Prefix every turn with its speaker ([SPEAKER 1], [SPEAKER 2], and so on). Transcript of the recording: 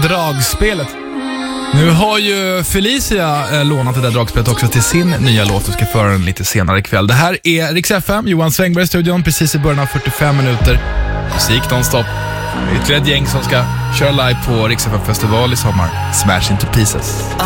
[SPEAKER 1] dragspelet. Nu har ju Felicia lånat det där dragspelet också till sin nya låt och ska föra den lite senare ikväll. Det här är Rix FM, Johan Svängberg i studion, precis i början av 45 minuter. Musik nonstop. Ytterligare ett gäng som ska köra live på Rix FM festival i sommar. Smash Into Pieces.